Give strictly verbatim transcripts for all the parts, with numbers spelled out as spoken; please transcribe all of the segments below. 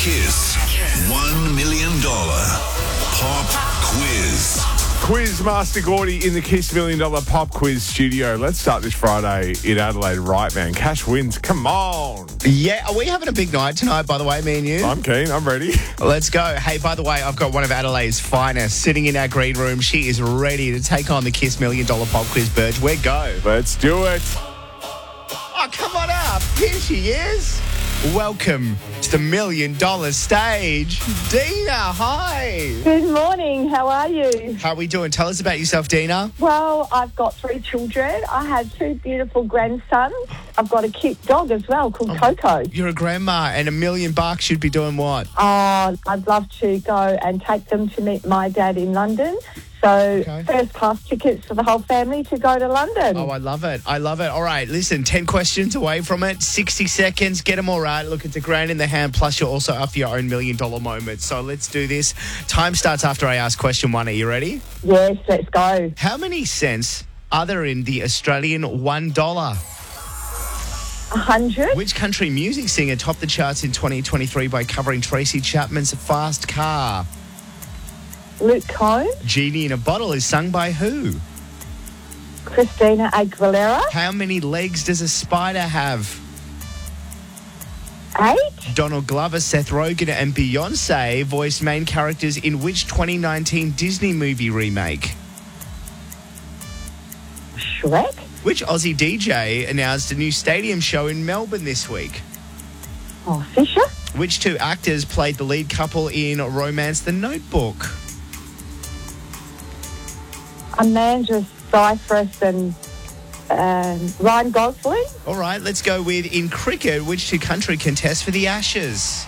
Kiss one million dollars Pop Quiz. Quiz Master Gordy in the Kiss Million Dollar Pop Quiz studio. Let's start this Friday in Adelaide. Right, man. Cash wins. Come on. Yeah, are we having a big night tonight, by the way, me and you? I'm keen. I'm ready. Let's go. Hey, by the way, I've got one of Adelaide's finest sitting in our green room. She is ready to take on the Kiss Million Dollar Pop Quiz, Burge. Where go? Let's do it. Oh, come on up. Here she is. Welcome to the Million Dollar Stage. Dina, hi. Good morning. How are you? How are we doing? Tell us about yourself, Dina. Well, I've got three children. I have two beautiful grandsons. I've got a cute dog as well called Oh. Coco. You're a grandma, and a million bucks you'd be doing what? Oh, I'd love to go and take them to meet my dad in London. So Okay. first class tickets for the whole family to go to London. Oh, I love it. I love it. All right, listen, ten questions away from it, sixty seconds, get them all right. Look, it's a grand in the hand, plus you're also up for your own million dollar moment. So let's do this. Time starts after I ask question one. Are you ready? Yes, let's go. How many cents are there in the Australian one dollar? A hundred. Which country music singer topped the charts in twenty twenty-three by covering Tracy Chapman's Fast Car? Luke Combs. Genie in a Bottle is sung by who? Christina Aguilera. How many legs does a spider have? Eight. Donald Glover, Seth Rogen and Beyonce voiced main characters in which twenty nineteen Disney movie remake? Shrek. Which Aussie D J announced a new stadium show in Melbourne this week? Oh, Fisher. Which two actors played the lead couple in Romance the Notebook? Amanda Seyfried and um, Ryan Gosling. All right, let's go with in cricket, which two country contest for the Ashes?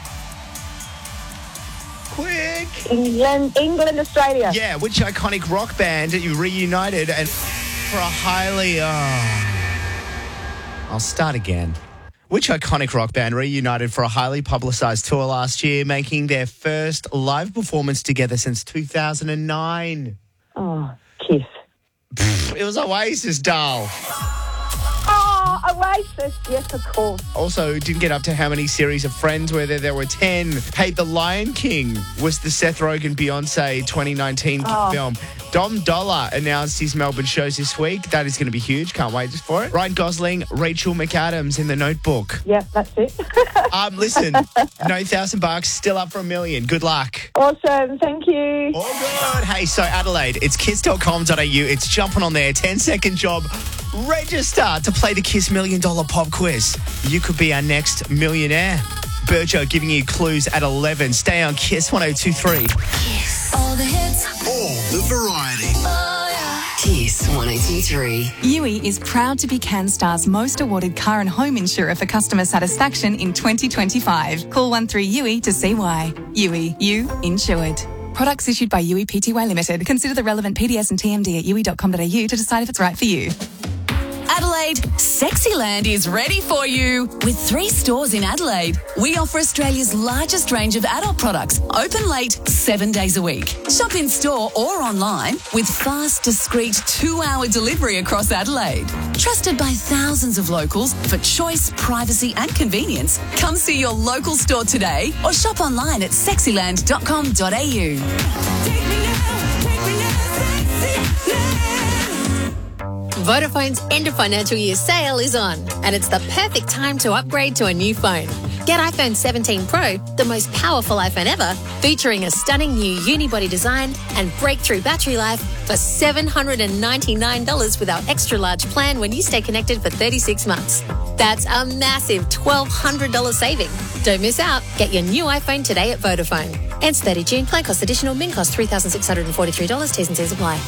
Quick! England, England, Australia. Yeah, which iconic rock band you reunited and for a highly... Oh. I'll start again. Which iconic rock band reunited for a highly publicised tour last year, making their first live performance together since two thousand nine? Oh, Kiss. It was Oasis, doll. Oh, Oasis. Yes, of course. Also, didn't get up to how many series of Friends, whether there were ten. Hey, The Lion King was the Seth Rogen Beyonce twenty nineteen Oh. film. Dom Dollar announced his Melbourne shows this week. That is going to be huge. Can't wait for it. Ryan Gosling, Rachel McAdams in The Notebook. Yep, that's it. Um, listen, no thousand bucks, still up for a million. Good luck. Awesome. Thank you. All good. Hey, so Adelaide, it's kiss dot com dot a u. It's jumping on there. ten second job. Register to play the Kiss Million Dollar Pop Quiz. You could be our next millionaire. Burjo giving you clues at eleven. Stay on Kiss one oh two three. All the hits. All the variety. Oh, yeah. Kiss one oh two three. U I is proud to be CanStar's most awarded car and home insurer for customer satisfaction in twenty twenty-five. Call one three U I to see why. U I, you insured. Products issued by U I Pty Limited. Consider the relevant P D S and T M D at u i dot com dot a u to decide if it's right for you. Adelaide, Sexyland is ready for you. With three stores in Adelaide, we offer Australia's largest range of adult products, open late, seven days a week. Shop in store or online with fast, discreet two-hour delivery across Adelaide. Trusted by thousands of locals for choice, privacy and convenience. Come see your local store today or shop online at sexyland dot com dot a u. Vodafone's end of financial year sale is on, and it's the perfect time to upgrade to a new phone. Get iPhone seventeen Pro, the most powerful iPhone ever, featuring a stunning new unibody design and breakthrough battery life for seven hundred ninety-nine dollars with our extra large plan when you stay connected for thirty-six months. That's a massive twelve hundred dollars saving. Don't miss out. Get your new iPhone today at Vodafone. Ends thirtieth of June. Plan cost additional. Min cost three thousand six hundred forty-three dollars. T's and C's apply.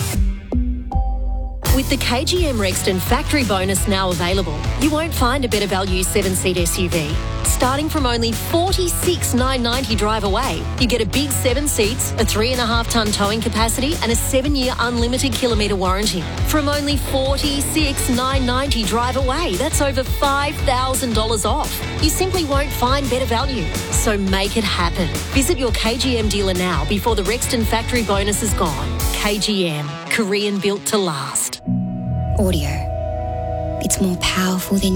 With the K G M Rexton factory bonus now available, you won't find a better value seven-seat S U V. Starting from only forty-six thousand nine hundred ninety dollars drive away, you get a big seven seats, a three and a half tonne towing capacity and a seven-year unlimited kilometre warranty. From only forty-six thousand nine hundred ninety dollars drive away, that's over five thousand dollars off. You simply won't find better value. So make it happen. Visit your K G M dealer now before the Rexton factory bonus is gone. K G M, Korean built to last. Audio. It's more powerful than